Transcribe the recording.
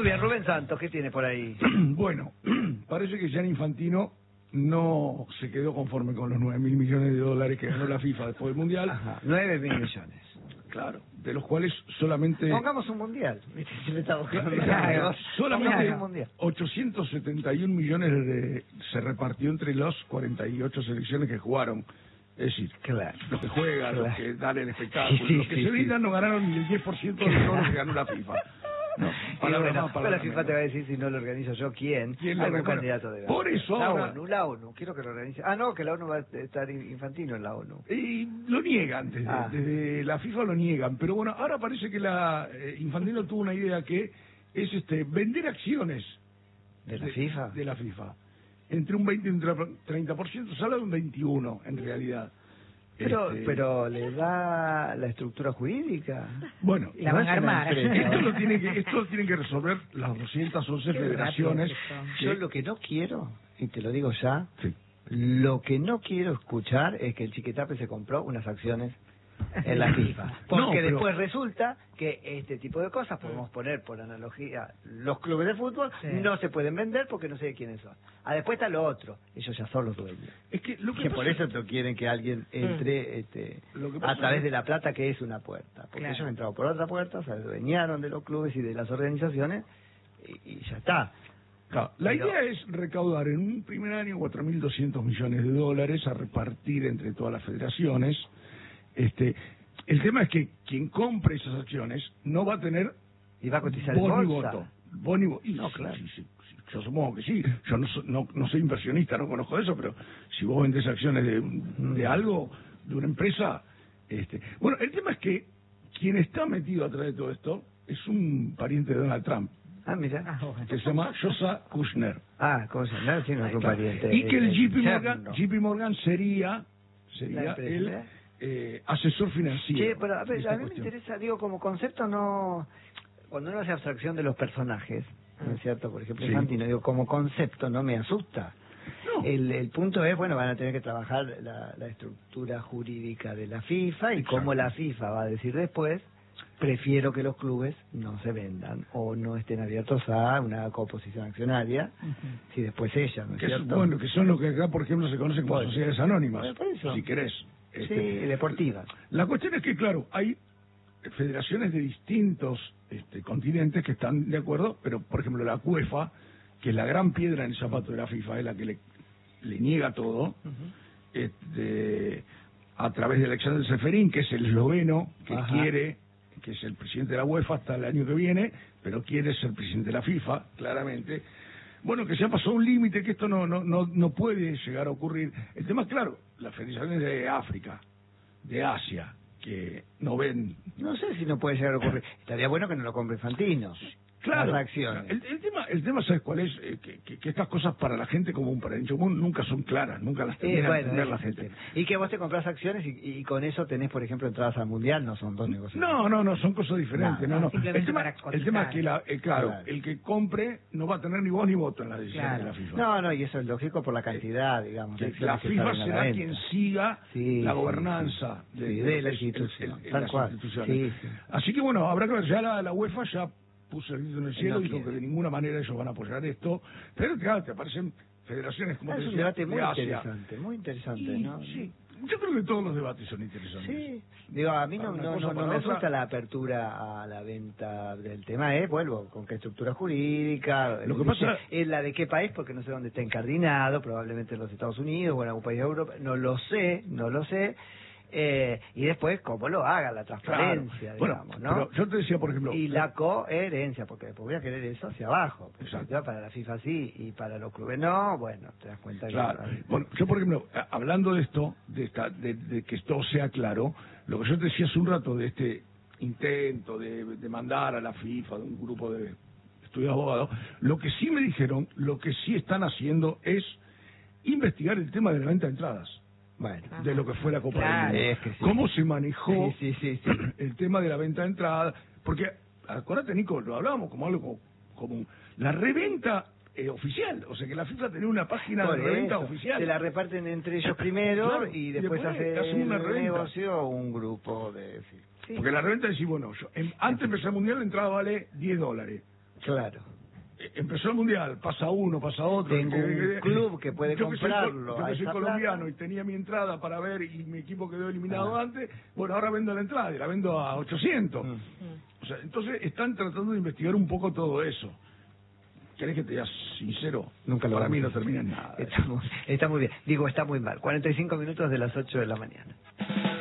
Muy bien, Rubén Santos, ¿qué tiene por ahí? Bueno, parece que Gianni Infantino no se quedó conforme con los 9.000 millones de dólares que ganó la FIFA después del Mundial. Ajá, 9.000 millones. Claro, de los cuales solamente... Pongamos un mundial. Se me está buscando solamente un mundial. 871 millones se repartió entre los 48 selecciones que jugaron. Es decir, claro, los que juegan, claro, los que dan el espectáculo, sí, los que se brindan no ganaron ni el 10% de todo lo que ganó la FIFA. No, pero la FIFA te va a decir, si no lo organizo yo, ¿quién? Algún candidato de Por eso la ONU, quiero que lo organice. Ah, no, que la ONU va a estar Infantino en la ONU. Y lo niegan, desde la FIFA lo niegan, pero bueno, ahora parece que Infantino tuvo una idea que es vender acciones de la FIFA. De la FIFA. Entre un 20 y un 30%, se habla de un 21% en realidad. Pero le da la estructura jurídica. Bueno, la van a armar. Esto lo tienen que resolver las 211 federaciones. Yo lo que no quiero, y te lo digo ya, sí, lo que no quiero escuchar es que el Chiquitape se compró unas acciones en la FIFA. Porque después resulta que este tipo de cosas, podemos poner por analogía, los clubes de fútbol no se pueden vender porque no sé de quiénes son. Después está lo otro, ellos ya son los dueños. Es que por eso no quieren que alguien entre a través de la plata, que es una puerta. Porque ellos entraron por otra puerta, se adueñaron de los clubes y de las organizaciones y ya está. Claro, la idea es recaudar en un primer año 4.200 millones de dólares a repartir entre todas las federaciones. El tema es que quien compre esas acciones no va a tener y va a cotizar voto en y voto. No, claro. Sí, yo supongo que sí. Yo no soy inversionista, no conozco eso, pero si vos vendés acciones de algo, de una empresa... Bueno, el tema es que quien está metido atrás de todo esto es un pariente de Donald Trump. Mira. Que se llama Joshua Kushner. Kushner, sí, no es un pariente. Y que el JP Morgan sería el... asesor financiero. Sí, pero a mí me interesa, digo, como concepto no... Cuando uno hace abstracción de los personajes, ¿no es cierto? Por ejemplo, Infantino, digo, como concepto no me asusta. No. El punto es, bueno, van a tener que trabajar la estructura jurídica de la FIFA y cómo la FIFA va a decir después, prefiero que los clubes no se vendan o no estén abiertos a una coposición accionaria, si después ella, ¿no es cierto? Bueno, que son lo que acá, por ejemplo, se conocen como sociedades anónimas, si querés. Sí, deportivas. La cuestión es que, claro, hay federaciones de distintos continentes que están de acuerdo, pero, por ejemplo, la UEFA, que es la gran piedra en el zapato de la FIFA, es la que le niega todo, a través de Alexander Seferin, que es el esloveno, que quiere, que es el presidente de la UEFA hasta el año que viene, pero quiere ser presidente de la FIFA, claramente. Bueno, que se ha pasado un límite, que esto no puede llegar a ocurrir. El tema es, claro, las federaciones de África, de Asia, que no ven... No sé si no puede llegar a ocurrir. Estaría bueno que no lo compre Infantino. Claro, las acciones. El tema, ¿sabes cuál es? Que estas cosas para la gente común, para el común, nunca son claras, nunca las termina de entender la gente. Y que vos te compras acciones y con eso tenés, por ejemplo, entradas al Mundial, no son dos negocios. No, son cosas diferentes. No. El tema es que, claro, el que compre no va a tener ni voz ni voto en la decisión de la FIFA. No, y eso es lógico por la cantidad, digamos. La FIFA será quien siga la gobernanza de la institución. Tal cual. Así que, bueno, habrá que ver, ya la UEFA ya puso el grito en el cielo, dijo que de ninguna manera ellos van a apoyar esto, pero claro, te aparecen federaciones como es un debate muy interesante, ¿no? Sí, yo creo que todos los debates son interesantes. Sí, digo, a mí no me asusta la apertura a la venta del tema, vuelvo, con qué estructura jurídica, lo que pasa es la de qué país, porque no sé dónde está incardinado, probablemente en los Estados Unidos o en algún país de Europa, no lo sé, y después cómo lo haga, la transparencia, digamos, ¿no? Pero yo te decía, por ejemplo... Y la coherencia, porque después voy a querer eso hacia abajo. Para la FIFA sí, y para los clubes no, bueno, te das cuenta que... Claro. Bueno, yo, por ejemplo, hablando de esto, de que esto sea claro, lo que yo te decía hace un rato de este intento de mandar a la FIFA, de un grupo de estudios abogados, lo que sí me dijeron, lo que sí están haciendo es investigar el tema de la venta de entradas. Bueno, de lo que fue la Copa del Mundo. Cómo se manejó el tema de la venta de entradas, porque, acuérdate, Nico, lo hablábamos como algo común. La reventa oficial, o sea que la FIFA tenía una página de reventa oficial. Se la reparten entre ellos primero y después hace una negocio un grupo de... Porque la reventa decís, bueno, antes de empezar el Mundial la entrada vale $10. Claro. empezó el Mundial, pasa uno, pasa otro. Tengo un club que puede comprarlo. Yo que soy colombiano y tenía mi entrada para ver y mi equipo quedó eliminado antes, bueno, ahora vendo la entrada y la vendo a 800. O sea, entonces están tratando de investigar un poco todo eso. ¿Querés que te diga sincero? Nunca lo Para mí no hacer. termina en nada. Está muy bien. Digo, está muy mal. 45 minutos de las 8 de la mañana.